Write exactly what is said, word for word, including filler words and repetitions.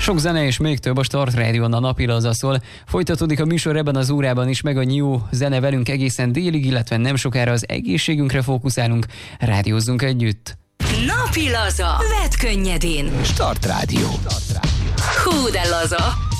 Sok zene és még több a Start Rádión, a napi laza szól. Folytatódik a műsor ebben az órában is, meg a jó zene velünk egészen délig, illetve nem sokára az egészségünkre fókuszálunk. Rádiózzunk együtt. Napi laza. Vedd könnyedén. Start Rádió. Hú de laza.